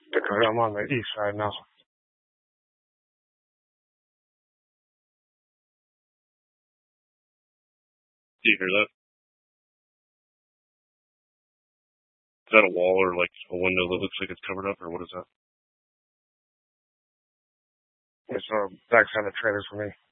Because I'm on the east side now. Do you hear that? Is that a wall or like a window that looks like it's covered up, or what is that? It's backside of the trailers for me.